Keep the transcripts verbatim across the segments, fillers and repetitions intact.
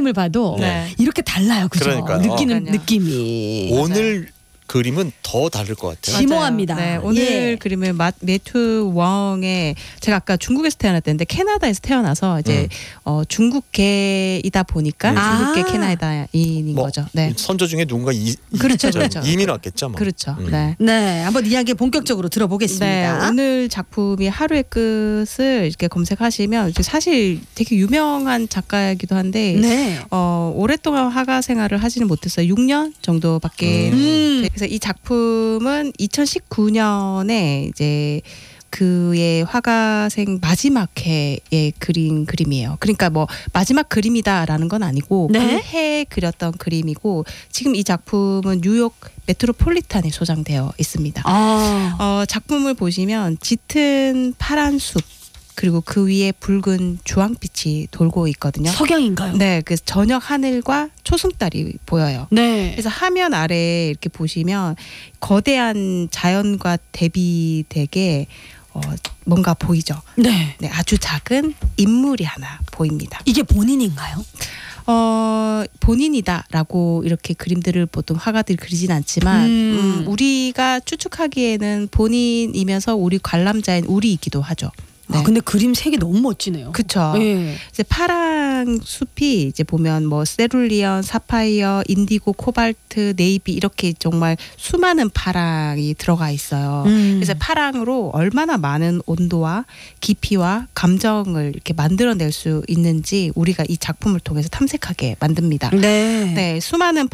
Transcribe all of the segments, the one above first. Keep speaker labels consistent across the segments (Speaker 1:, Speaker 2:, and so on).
Speaker 1: 그림을 봐도
Speaker 2: 네.
Speaker 1: 이렇게 달라요, 그죠?
Speaker 3: 그러니까요.
Speaker 1: 느끼는
Speaker 2: 그러니까요.
Speaker 1: 느낌이.
Speaker 3: 오늘 그림은 더 다를 것 같아요.
Speaker 1: 심오합니다.
Speaker 2: 네, 오늘
Speaker 1: 예.
Speaker 2: 그림은 마, 매튜 웡의 제가 아까 중국에서 태어났는데 캐나다에서 태어나서 이제
Speaker 3: 음.
Speaker 2: 어, 중국계이다 보니까
Speaker 3: 음.
Speaker 2: 중국계
Speaker 1: 아.
Speaker 2: 캐나다인인
Speaker 3: 뭐,
Speaker 2: 거죠. 네,
Speaker 3: 선조 중에 누군가 이,
Speaker 2: 그렇죠,
Speaker 3: 저,
Speaker 2: 그렇죠.
Speaker 3: 이민 왔겠죠. 뭐.
Speaker 2: 그렇죠.
Speaker 3: 음.
Speaker 2: 네.
Speaker 1: 네, 한번 이야기 본격적으로
Speaker 2: 네,
Speaker 1: 들어보겠습니다.
Speaker 2: 오늘 작품이 하루의 끝을 이렇게 검색하시면 이제 사실 되게 유명한 작가이기도 한데
Speaker 1: 네.
Speaker 2: 어, 오랫동안 화가 생활을 하지는 못했어요. 육 년 정도밖에.
Speaker 1: 음.
Speaker 2: 그래서 이 작품은 이천십구 년에 이제 그의 화가생 마지막 해에 그린 그림이에요. 그러니까 뭐 마지막 그림이다라는 건 아니고
Speaker 1: 네.
Speaker 2: 그 해에 그렸던 그림이고 지금 이 작품은 뉴욕 메트로폴리탄에 소장되어 있습니다.
Speaker 1: 아.
Speaker 2: 어, 작품을 보시면 짙은 파란 숲 그리고 그 위에 붉은 주황빛이 돌고 있거든요.
Speaker 1: 석양인가요?
Speaker 2: 네, 그래서 저녁 하늘과 초승달이 보여요.
Speaker 1: 네.
Speaker 2: 그래서 화면 아래 이렇게 보시면 거대한 자연과 대비되게 어, 뭔가 보이죠.
Speaker 1: 네.
Speaker 2: 네, 아주 작은 인물이 하나 보입니다.
Speaker 1: 이게 본인인가요?
Speaker 2: 어, 본인이다라고 이렇게 그림들을 보통 화가들이 그리진 않지만
Speaker 1: 음.
Speaker 2: 음, 우리가 추측하기에는 본인이면서 우리 관람자인 우리이기도 하죠. 네.
Speaker 1: 아, 근데 그림 색이 너무 멋지네요.
Speaker 2: 그쵸.
Speaker 1: 예.
Speaker 2: 이제 파랑 숲이 이제 보면 뭐 세룰리언, 사파이어, 인디고, 코발트, 네이비 이렇게 정말 수많은 파랑이 들어가 있어요.
Speaker 1: 음.
Speaker 2: 그래서 파랑으로 얼마나 많은 온도와 깊이와 감정을 이렇게 만들어낼 수 있는지 우리가 이 작품을 통해서 탐색하게 만듭니다.
Speaker 1: 네.
Speaker 2: 네, 수많은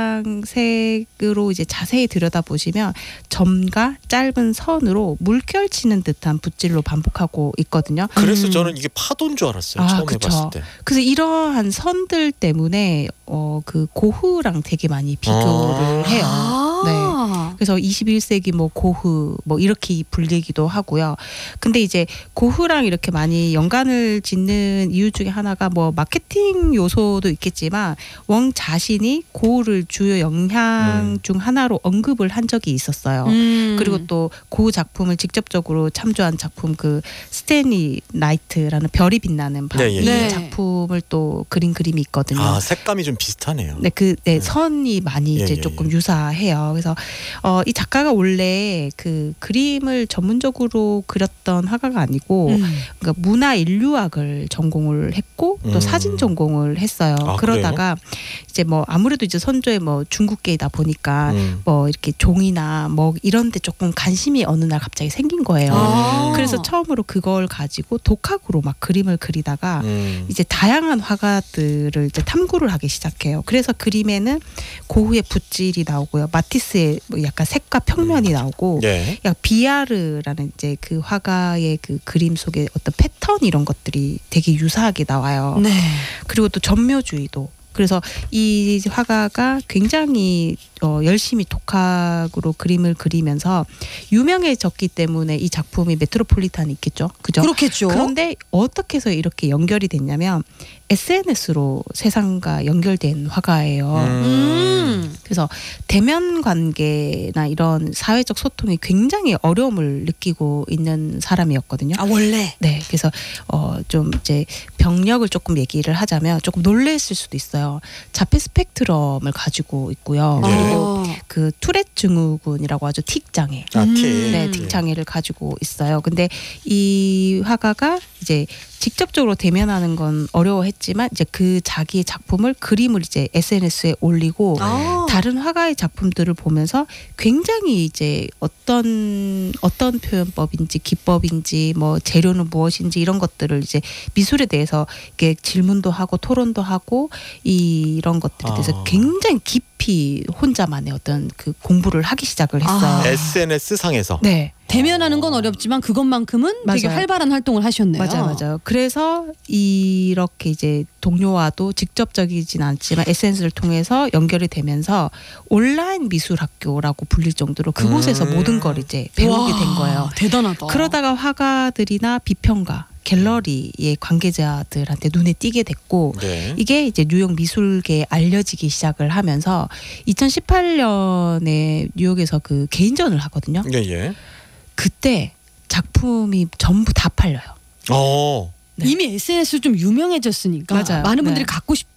Speaker 2: 파랑색으로 이제 자세히 들여다보시면 점과 짧은 선으로 물결치는 듯한 붓질로 반복하고 있거든요.
Speaker 3: 그래서
Speaker 1: 음.
Speaker 3: 저는 이게 파도인 줄 알았어요.
Speaker 2: 아,
Speaker 3: 처음
Speaker 2: 그쵸.
Speaker 3: 해봤을 때.
Speaker 2: 그래서 이러한 선들 때문에 어, 그 고흐랑 되게 많이 비교를
Speaker 3: 아.
Speaker 2: 해요. 네.
Speaker 1: 아.
Speaker 2: 그래서 이십일 세기 뭐 고흐 뭐 이렇게 불리기도 하고요. 근데 이제 고흐랑 이렇게 많이 연관을 짓는 이유 중에 하나가 뭐 마케팅 요소도 있겠지만 웡 자신이 고흐를 주요 영향
Speaker 3: 음.
Speaker 2: 중 하나로 언급을 한 적이 있었어요.
Speaker 1: 음.
Speaker 2: 그리고 또 고흐 작품을 직접적으로 참조한 작품 그 스탠리 나이트라는 별이 빛나는 밤
Speaker 3: 네, 예,
Speaker 2: 이
Speaker 1: 예.
Speaker 2: 작품을 또 그린 그림이 있거든요.
Speaker 3: 아, 색감이 좀 비슷하네요.
Speaker 2: 네, 그, 네,
Speaker 3: 네.
Speaker 2: 선이 많이
Speaker 3: 예,
Speaker 2: 이제
Speaker 3: 예,
Speaker 2: 조금
Speaker 3: 예.
Speaker 2: 유사해요. 그래서, 어, 이 작가가 원래 그 그림을 전문적으로 그렸던 화가가 아니고,
Speaker 1: 음.
Speaker 2: 그러니까 문화 인류학을 전공을 했고, 또
Speaker 3: 음.
Speaker 2: 사진 전공을 했어요.
Speaker 3: 아,
Speaker 2: 그러다가 이제 뭐 아무래도 이제 선조의 뭐 중국계이다 보니까
Speaker 3: 음.
Speaker 2: 뭐 이렇게 종이나 뭐 이런 데 조금 관심이 어느 날 갑자기 생긴 거예요.
Speaker 1: 아.
Speaker 2: 그래서 처음으로 그걸 가지고 독학으로 막 그림을 그리다가
Speaker 3: 음.
Speaker 2: 이제 다양한 화가들을 이제 탐구를 하기 시작해요. 그래서 그림에는 고흐의 붓질이 나오고요. 마티스의 뭐 약간 색과 평면이 나오고,
Speaker 3: 예.
Speaker 2: 약 비아르라는 이제 그 화가의 그 그림 속에 어떤 패턴 이런 것들이 되게 유사하게 나와요.
Speaker 1: 네.
Speaker 2: 그리고 또 전묘주의도. 그래서 이 화가가 굉장히 어, 열심히 독학으로 그림을 그리면서 유명해졌기 때문에 이 작품이 메트로폴리탄이 있겠죠. 그죠?
Speaker 1: 그렇겠죠.
Speaker 2: 그런데 어떻게 해서 이렇게 연결이 됐냐면 에스엔에스로 세상과 연결된 화가예요.
Speaker 1: 음.
Speaker 2: 그래서 대면 관계나 이런 사회적 소통이 굉장히 어려움을 느끼고 있는 사람이었거든요.
Speaker 1: 아, 원래.
Speaker 2: 네, 그래서 어, 좀 이제 병력을 조금 얘기를 하자면 조금 놀랬을 수도 있어요. 자폐 스펙트럼을 가지고 있고요.
Speaker 3: 네.
Speaker 2: 그리고
Speaker 1: 어.
Speaker 2: 그 투렛 증후군이라고 하죠. 틱 장애.
Speaker 3: 아,
Speaker 1: 음.
Speaker 3: 티.
Speaker 2: 네, 틱 장애를 가지고 있어요. 근데 이 화가가 이제 직접적으로 대면하는 건 어려워했지만 이제 그 자기의 작품을 그림을 이제 에스엔에스에 올리고
Speaker 1: 아.
Speaker 2: 다른 화가의 작품들을 보면서 굉장히 이제 어떤 어떤 표현법인지 기법인지 뭐 재료는 무엇인지 이런 것들을 이제 미술에 대해서 이렇게 질문도 하고 토론도 하고 이, 이런 것들에 대해서
Speaker 3: 아.
Speaker 2: 굉장히 깊이 혼자만의 어떤 그 공부를 하기 시작을 했어요.
Speaker 1: 아.
Speaker 3: 에스엔에스 상에서.
Speaker 2: 네.
Speaker 1: 대면하는 건 어렵지만 그것만큼은 되게
Speaker 2: 맞아요.
Speaker 1: 활발한 활동을 하셨네요.
Speaker 2: 맞아요, 맞아요. 그래서 이렇게 이제 동료와도 직접적이진 않지만 에스엔에스를 통해서 연결이 되면서 온라인 미술 학교라고 불릴 정도로 그곳에서
Speaker 3: 음.
Speaker 2: 모든 걸 이제 배우게
Speaker 1: 와,
Speaker 2: 된 거예요.
Speaker 1: 대단하다.
Speaker 2: 그러다가 화가들이나 비평가, 갤러리의 관계자들한테 눈에 띄게 됐고
Speaker 3: 네.
Speaker 2: 이게 이제 뉴욕 미술계에 알려지기 시작을 하면서 이천십팔 년에 뉴욕에서 그 개인전을 하거든요.
Speaker 3: 예, 예.
Speaker 2: 그때 작품이 전부 다 팔려요.
Speaker 3: 어.
Speaker 2: 네.
Speaker 1: 이미 에스엔에스 좀 유명해졌으니까
Speaker 2: 맞아요.
Speaker 1: 많은 분들이
Speaker 2: 네.
Speaker 1: 갖고 싶